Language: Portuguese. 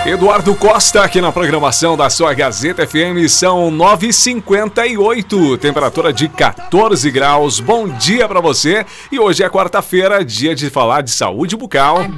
Eduardo Costa aqui na programação da sua Gazeta FM, são 9h58, temperatura de 14 graus. Bom dia pra você. E hoje é quarta-feira, dia de falar de saúde bucal.